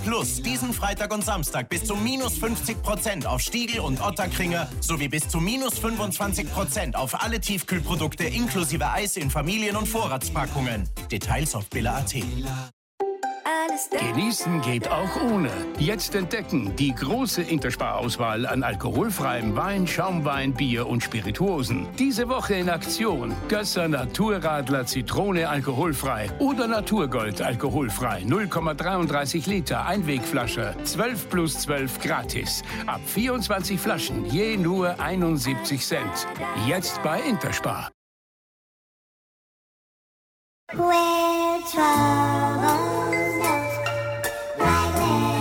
Plus diesen Freitag und Samstag bis zu minus 50% auf Stiegel und Otterkringer sowie bis zu minus 25% auf alle Tiefkühlprodukte inklusive Eis in Familien- und Vorratspackungen. Details auf billa.at. Genießen geht auch ohne. Jetzt entdecken die große Interspar-Auswahl an alkoholfreiem Wein, Schaumwein, Bier und Spirituosen. Diese Woche in Aktion: Gösser Naturradler Zitrone alkoholfrei oder Naturgold alkoholfrei. 0,33 Liter Einwegflasche. 12 plus 12 gratis. Ab 24 Flaschen je nur 71 Cent. Jetzt bei Interspar. Where troubles know, like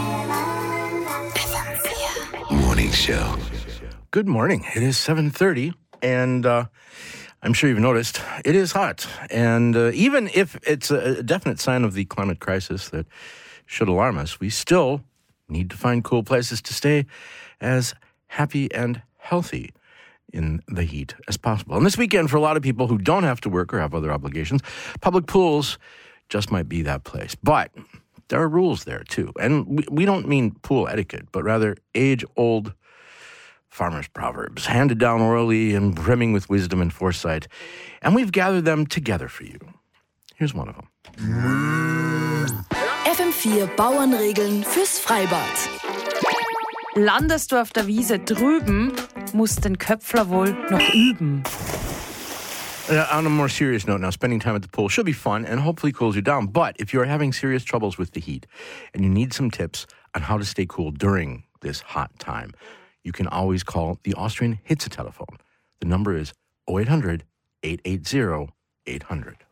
lemon. Morning show. Good morning. It is 7:30, and I'm sure you've noticed it is hot. And even if it's a definite sign of the climate crisis that should alarm us, we still need to find cool places to stay as happy and healthy in the heat as possible. And this weekend, for a lot of people who don't have to work or have other obligations, public pools just might be that place. But there are rules there, too. And we don't mean pool etiquette, but rather age-old farmers' proverbs, handed down orally and brimming with wisdom and foresight. And we've gathered them together for you. Here's one of them. FM4 Bauernregeln fürs Freibad. Landest du auf der Wiese drüben, musst den Köpfler wohl noch üben. On a more serious note now, spending time at the pool should be fun and hopefully cools you down. But if you're having serious troubles with the heat and you need some tips on how to stay cool during this hot time, you can always call the Austrian Hitze telephone. The number is 0800 880 800.